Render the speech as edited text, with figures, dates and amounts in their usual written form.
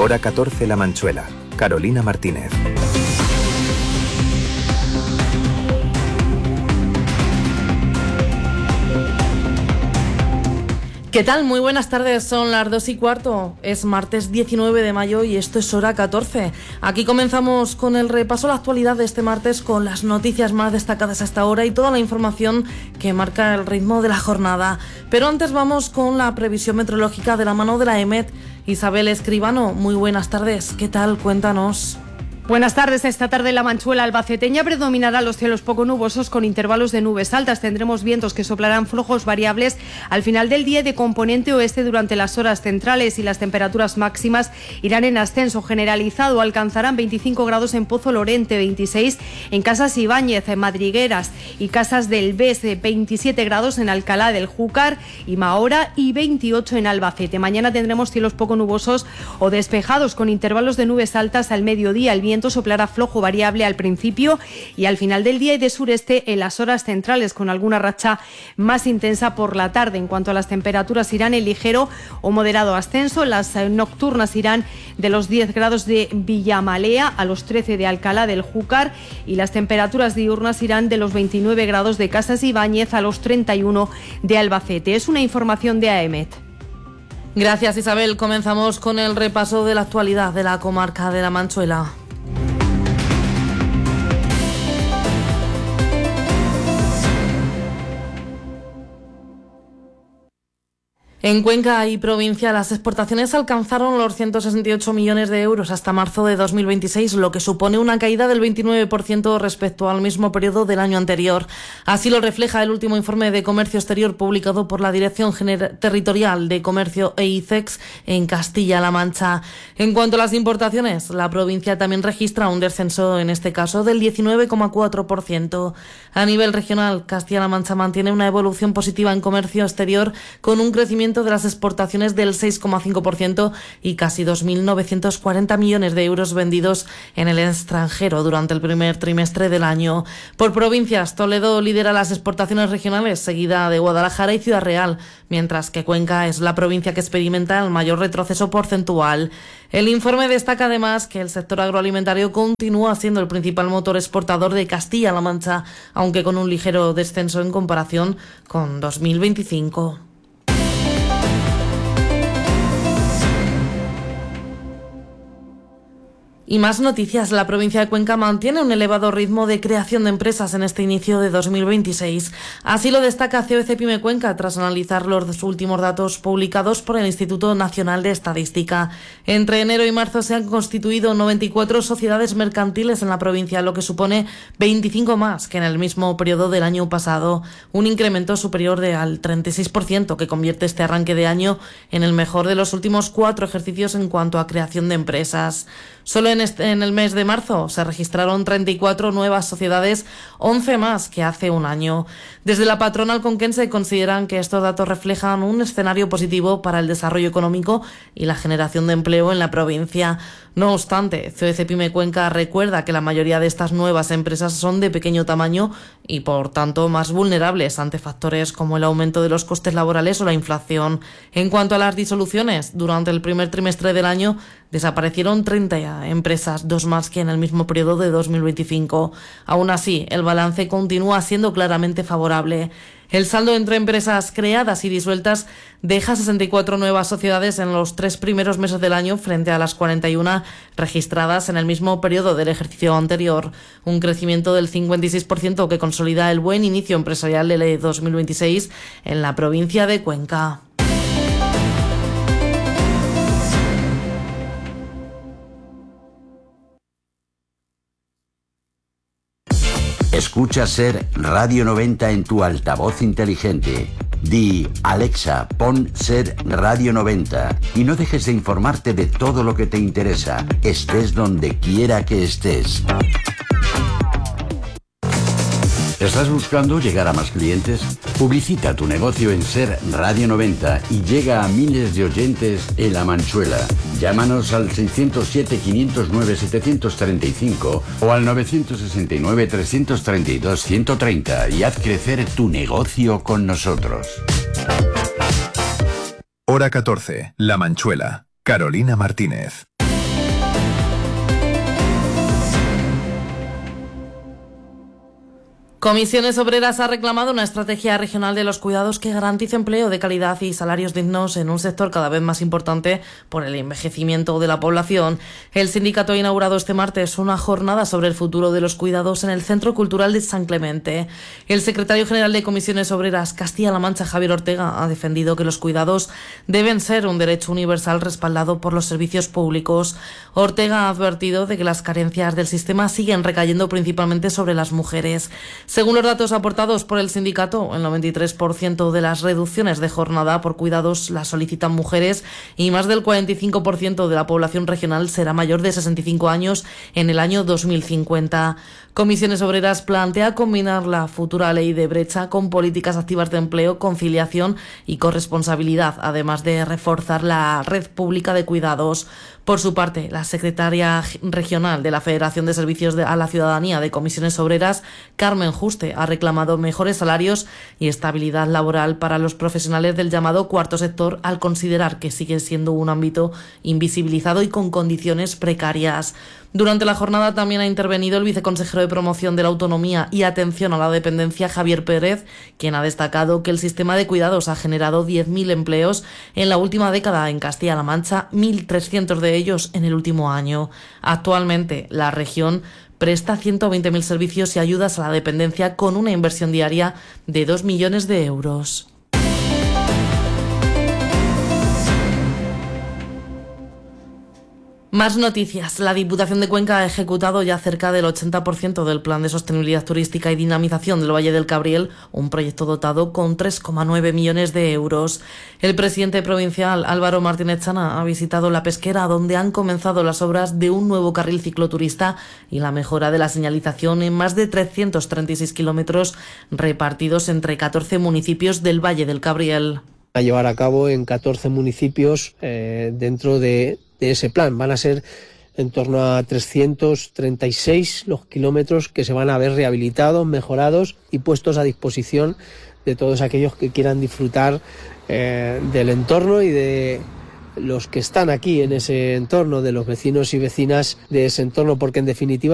Hora 14 La Manchuela. Carolina Martínez. ¿Qué tal? Muy buenas tardes, son las 2:15. Es martes 19 de mayo y esto es Hora 14. Aquí comenzamos con el repaso a la actualidad de este martes con las noticias más destacadas hasta ahora y toda la información que marca el ritmo de la jornada. Pero antes vamos con la previsión meteorológica de la mano de la EMET. Isabel Escribano, muy buenas tardes. ¿Qué tal? Cuéntanos. Buenas tardes. Esta tarde en la Manchuela albaceteña predominará los cielos poco nubosos con intervalos de nubes altas. Tendremos vientos que soplarán flojos variables al final del día de componente oeste durante las horas centrales y las temperaturas máximas irán en ascenso generalizado. Alcanzarán 25 grados en Pozo Lorente, 26 en Casas Ibáñez, en Madrigueras y Casas del Bes, 27 grados en Alcalá del Júcar y Mahora y 28 en Albacete. Mañana tendremos cielos poco nubosos o despejados con intervalos de nubes altas al mediodía. El viento soplará flojo variable al principio y al final del día y de sureste en las horas centrales con alguna racha más intensa por la tarde. En cuanto a las temperaturas irán en ligero o moderado ascenso. Las nocturnas irán de los 10 grados de Villamalea a los 13 de Alcalá del Júcar y las temperaturas diurnas irán de los 29 grados de Casas Ibáñez a los 31 de Albacete. Es una información de AEMET. Gracias, Isabel. Comenzamos con el repaso de la actualidad de la comarca de La Manchuela. En Cuenca y provincia, las exportaciones alcanzaron los 168 millones de euros hasta marzo de 2026, lo que supone una caída del 29% respecto al mismo periodo del año anterior. Así lo refleja el último informe de comercio exterior publicado por la Dirección Territorial de Comercio e ICEX en Castilla-La Mancha. En cuanto a las importaciones, la provincia también registra un descenso, en este caso, del 19,4%. A nivel regional, Castilla-La Mancha mantiene una evolución positiva en comercio exterior con un crecimiento de las exportaciones del 6,5% y casi 2.940 millones de euros vendidos en el extranjero durante el primer trimestre del año. Por provincias, Toledo lidera las exportaciones regionales, seguida de Guadalajara y Ciudad Real, mientras que Cuenca es la provincia que experimenta el mayor retroceso porcentual. El informe destaca además que el sector agroalimentario continúa siendo el principal motor exportador de Castilla-La Mancha, aunque con un ligero descenso en comparación con 2025. Y más noticias. La provincia de Cuenca mantiene un elevado ritmo de creación de empresas en este inicio de 2026. Así lo destaca COEC Pyme Cuenca tras analizar los últimos datos publicados por el Instituto Nacional de Estadística. Entre enero y marzo se han constituido 94 sociedades mercantiles en la provincia, lo que supone 25 más que en el mismo periodo del año pasado. Un incremento superior al 36% que convierte este arranque de año en el mejor de los últimos 4 ejercicios en cuanto a creación de empresas. Solo en el mes de marzo se registraron 34 nuevas sociedades, 11 más que hace un año. Desde la patronal conquense consideran que estos datos reflejan un escenario positivo para el desarrollo económico y la generación de empleo en la provincia. No obstante, COEC Pyme Cuenca recuerda que la mayoría de estas nuevas empresas son de pequeño tamaño y, por tanto, más vulnerables ante factores como el aumento de los costes laborales o la inflación. En cuanto a las disoluciones, durante el primer trimestre del año desaparecieron 30 empresas, 2 más que en el mismo periodo de 2025. Aún así, el balance continúa siendo claramente favorable. El saldo entre empresas creadas y disueltas deja 64 nuevas sociedades en los 3 primeros meses del año frente a las 41 registradas en el mismo periodo del ejercicio anterior. Un crecimiento del 56% que consolida el buen inicio empresarial de 2026 en la provincia de Cuenca. Escucha Ser Radio 90 en tu altavoz inteligente. Di, Alexa, pon Ser Radio 90 y no dejes de informarte de todo lo que te interesa, estés donde quiera que estés. ¿Estás buscando llegar a más clientes? Publicita tu negocio en Ser Radio 90 y llega a miles de oyentes en La Manchuela. Llámanos al 607-509-735 o al 969-332-130 y haz crecer tu negocio con nosotros. Hora 14, La Manchuela. Carolina Martínez. Comisiones Obreras ha reclamado una estrategia regional de los cuidados que garantice empleo de calidad y salarios dignos en un sector cada vez más importante por el envejecimiento de la población. El sindicato ha inaugurado este martes una jornada sobre el futuro de los cuidados en el Centro Cultural de San Clemente. El secretario general de Comisiones Obreras Castilla-La Mancha, Javier Ortega, ha defendido que los cuidados deben ser un derecho universal respaldado por los servicios públicos. Ortega ha advertido de que las carencias del sistema siguen recayendo principalmente sobre las mujeres. Según los datos aportados por el sindicato, el 93% de las reducciones de jornada por cuidados las solicitan mujeres y más del 45% de la población regional será mayor de 65 años en el año 2050. Comisiones Obreras plantea combinar la futura ley de brecha con políticas activas de empleo, conciliación y corresponsabilidad, además de reforzar la red pública de cuidados. Por su parte, la secretaria regional de la Federación de Servicios a la Ciudadanía de Comisiones Obreras, Carmen Juste, ha reclamado mejores salarios y estabilidad laboral para los profesionales del llamado cuarto sector, al considerar que sigue siendo un ámbito invisibilizado y con condiciones precarias. Durante la jornada también ha intervenido el viceconsejero de Promoción de la Autonomía y Atención a la Dependencia, Javier Pérez, quien ha destacado que el sistema de cuidados ha generado 10.000 empleos en la última década en Castilla-La Mancha, 1.300 de ellos en el último año. Actualmente, la región presta 120.000 servicios y ayudas a la dependencia con una inversión diaria de 2 millones de euros. Más noticias. La Diputación de Cuenca ha ejecutado ya cerca del 80% del Plan de Sostenibilidad Turística y Dinamización del Valle del Cabriel, un proyecto dotado con 3,9 millones de euros. El presidente provincial, Álvaro Martínez Chana, ha visitado La Pesquera, donde han comenzado las obras de un nuevo carril cicloturista y la mejora de la señalización en más de 336 kilómetros repartidos entre 14 municipios del Valle del Cabriel. A llevar a cabo en 14 municipios dentro de ese plan. Van a ser en torno a 336 los kilómetros que se van a ver rehabilitados, mejorados y puestos a disposición de todos aquellos que quieran disfrutar del entorno y de los que están aquí en ese entorno, de los vecinos y vecinas de ese entorno, porque en definitiva